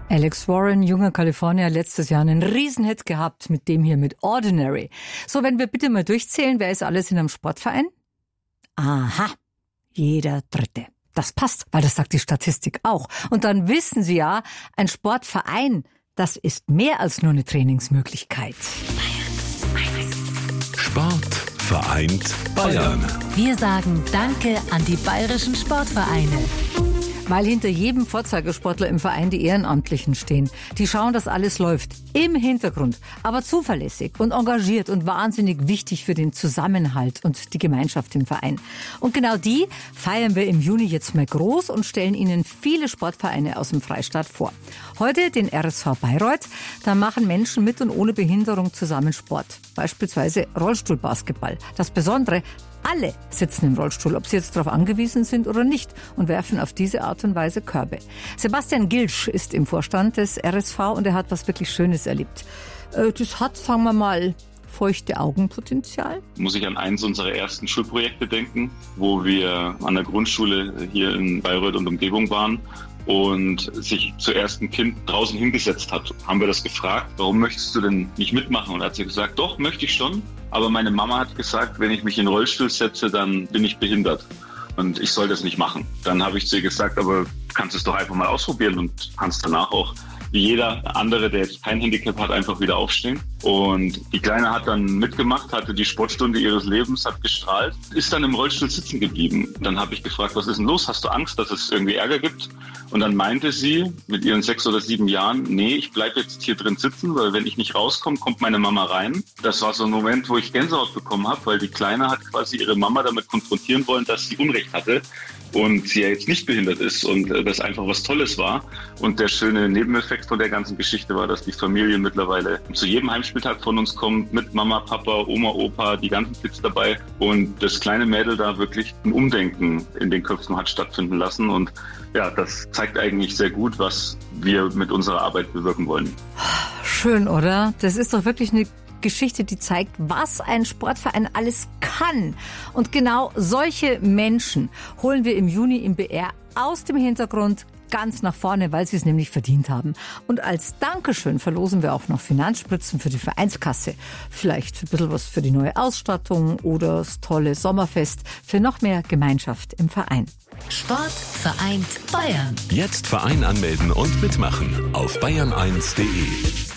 Alex Warren, junger Kalifornier, letztes Jahr einen Riesenhit gehabt mit dem hier, mit Ordinary. So, wenn wir bitte mal durchzählen, wer ist alles in einem Sportverein? Aha, jeder Dritte. Das passt, weil das sagt die Statistik auch. Und dann wissen Sie ja, ein Sportverein, das ist mehr als nur eine Trainingsmöglichkeit. Sport vereint Bayern. Wir sagen Danke an die bayerischen Sportvereine. Weil hinter jedem Vorzeigesportler im Verein die Ehrenamtlichen stehen. Die schauen, dass alles läuft. Im Hintergrund. Aber zuverlässig und engagiert und wahnsinnig wichtig für den Zusammenhalt und die Gemeinschaft im Verein. Und genau die feiern wir im Juni jetzt mal groß und stellen Ihnen viele Sportvereine aus dem Freistaat vor. Heute den RSV Bayreuth. Da machen Menschen mit und ohne Behinderung zusammen Sport. Beispielsweise Rollstuhlbasketball. Das Besondere: alle sitzen im Rollstuhl, ob sie jetzt darauf angewiesen sind oder nicht, und werfen auf diese Art und Weise Körbe. Sebastian Gilsch ist im Vorstand des RSV und er hat was wirklich Schönes erlebt. Das hat, sagen wir mal, feuchte Augenpotenzial. Muss ich an eins unserer ersten Schulprojekte denken, wo wir an der Grundschule hier in Bayreuth und Umgebung waren und sich zuerst ein Kind draußen hingesetzt hat. Haben wir das gefragt, warum möchtest du denn nicht mitmachen? Und hat sie gesagt, doch, möchte ich schon. Aber meine Mama hat gesagt, wenn ich mich in den Rollstuhl setze, dann bin ich behindert. Und ich soll das nicht machen. Dann habe ich zu ihr gesagt, aber kannst es doch einfach mal ausprobieren und kannst danach auch, wie jeder andere, der jetzt kein Handicap hat, einfach wieder aufstehen. Und die Kleine hat dann mitgemacht, hatte die Sportstunde ihres Lebens, hat gestrahlt, ist dann im Rollstuhl sitzen geblieben. Dann habe ich gefragt, was ist denn los? Hast du Angst, dass es irgendwie Ärger gibt? Und dann meinte sie mit ihren 6 oder 7 Jahren, nee, ich bleibe jetzt hier drin sitzen, weil wenn ich nicht rauskomme, kommt meine Mama rein. Das war so ein Moment, wo ich Gänsehaut bekommen habe, weil die Kleine hat quasi ihre Mama damit konfrontieren wollen, dass sie Unrecht hatte und sie ja jetzt nicht behindert ist und das einfach was Tolles war. Und der schöne Nebeneffekt von der ganzen Geschichte war, dass die Familie mittlerweile zu jedem Heimspieltag von uns kommt, mit Mama, Papa, Oma, Opa, die ganzen Kids dabei. Und das kleine Mädel da wirklich ein Umdenken in den Köpfen hat stattfinden lassen. Und ja, das zeigt eigentlich sehr gut, was wir mit unserer Arbeit bewirken wollen. Schön, oder? Das ist doch wirklich eine Geschichte, die zeigt, was ein Sportverein alles kann. Und genau solche Menschen holen wir im Juni im BR aus dem Hintergrund ganz nach vorne, weil sie es nämlich verdient haben. Und als Dankeschön verlosen wir auch noch Finanzspritzen für die Vereinskasse. Vielleicht ein bisschen was für die neue Ausstattung oder das tolle Sommerfest für noch mehr Gemeinschaft im Verein. Sport vereint Bayern. Jetzt Verein anmelden und mitmachen auf bayern1.de.